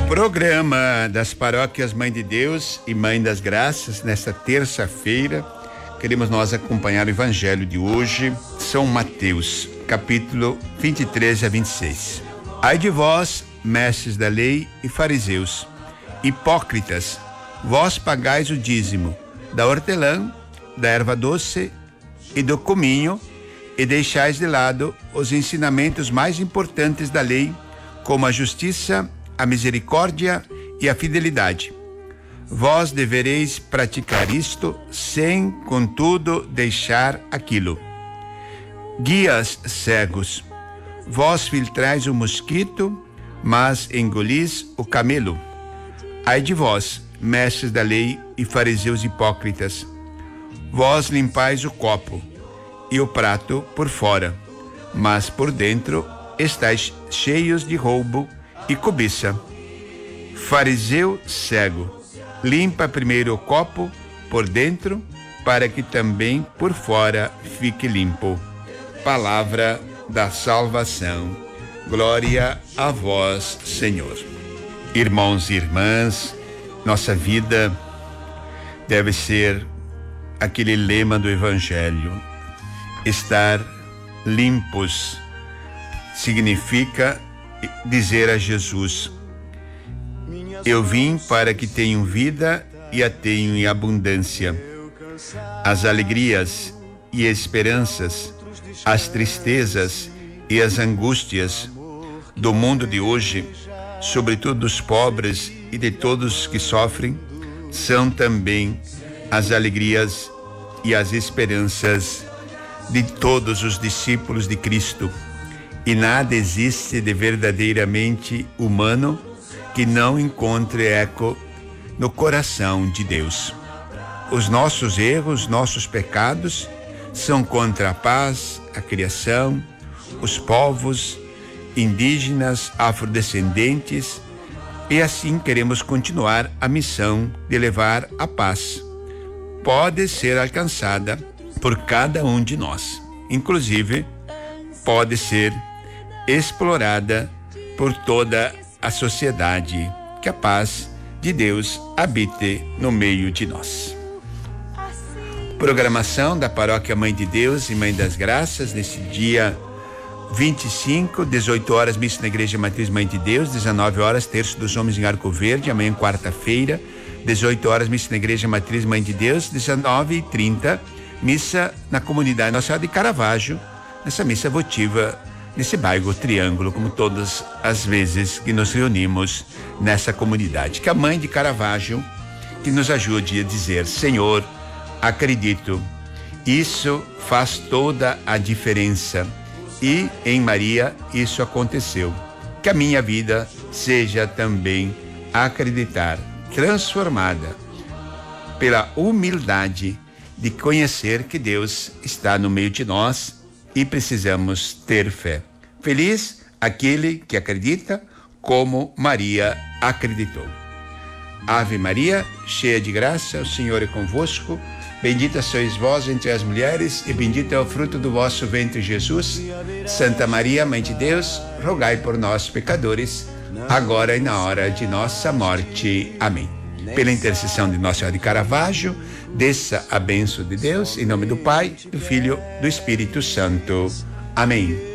Programa das Paróquias Mãe de Deus e Mãe das Graças, nesta terça-feira, queremos nós acompanhar o Evangelho de hoje, São Mateus, capítulo 23 a 26. Ai de vós, mestres da lei e fariseus, hipócritas, vós pagais o dízimo da hortelã, da erva doce e do cominho, e deixais de lado os ensinamentos mais importantes da lei, como a justiça, a misericórdia e a fidelidade. Vós devereis praticar isto sem, contudo, deixar aquilo. Guias cegos, vós filtrais o mosquito, mas engolis o camelo. Ai de vós, mestres da lei e fariseus hipócritas, vós limpais o copo e o prato por fora, mas por dentro estáis cheios de roubo e cobiça. Fariseu cego, limpa primeiro o copo por dentro, para que também por fora fique limpo. Palavra da salvação. Glória a vós, Senhor. Irmãos e irmãs, nossa vida deve ser aquele lema do Evangelho: estar limpos. Significa dizer a Jesus: eu vim para que tenham vida e a tenham em abundância. As alegrias e esperanças, as tristezas e as angústias do mundo de hoje, sobretudo dos pobres e de todos que sofrem, são também as alegrias e as esperanças de todos os discípulos de Cristo. E nada existe de verdadeiramente humano que não encontre eco no coração de Deus. Os nossos erros, nossos pecados são contra a paz, a criação, os povos indígenas, afrodescendentes, e assim queremos continuar a missão de levar a paz. Pode ser alcançada por cada um de nós, inclusive pode ser explorada por toda a sociedade. Que a paz de Deus habite no meio de nós. Programação da Paróquia Mãe de Deus e Mãe das Graças nesse dia 25, 18 horas, missa na Igreja Matriz Mãe de Deus, 19 horas, terço dos homens em Arco Verde, amanhã quarta-feira, 18 horas, missa na Igreja Matriz Mãe de Deus, 19h30, missa na comunidade Nossa Senhora de Caravaggio, nessa missa votiva nesse bairro Triângulo, como todas as vezes que nos reunimos nessa comunidade. Que a Mãe de Caravaggio que nos ajude a dizer: Senhor, acredito, isso faz toda a diferença, e em Maria isso aconteceu. Que a minha vida seja também acreditar, transformada pela humildade de conhecer que Deus está no meio de nós e precisamos ter fé. Feliz aquele que acredita como Maria acreditou. Ave Maria, cheia de graça, o Senhor é convosco. Bendita sois vós entre as mulheres e bendito é o fruto do vosso ventre, Jesus. Santa Maria, Mãe de Deus, rogai por nós, pecadores, agora e na hora de nossa morte. Amém. Pela intercessão de Nossa Senhora de Caravaggio, desça a bênção de Deus, em nome do Pai, do Filho, do Espírito Santo. Amém.